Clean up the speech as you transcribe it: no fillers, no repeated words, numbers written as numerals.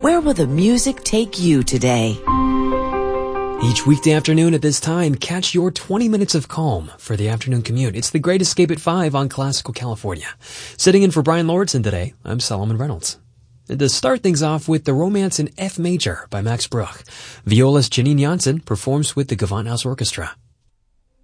Where will the music take you today? Each weekday afternoon at this time, catch your 20 minutes of calm for the afternoon commute. It's the Great Escape at 5 on Classical California. Sitting in for Brian Lordson today, I'm Solomon Reynolds. And to start things off with the Romance in F Major by Max Bruch, violist Janine Janssen performs with the Gewandhaus Orchestra.